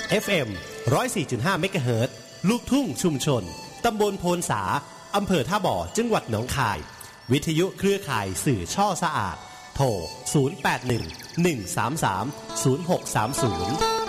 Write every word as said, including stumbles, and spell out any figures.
เอฟ เอ็ม หนึ่งศูนย์สี่จุดห้า เมกะเฮิรตซ์ลูกทุ่งชุมชนตำบลโพนสาอำเภอท่าบ่อจังหวัดหนองคายวิทยุเครือข่ายสื่อช่อสะอาดโทรศูนย์ แปด หนึ่ง หนึ่ง สาม สาม ศูนย์ หก สาม ศูนย์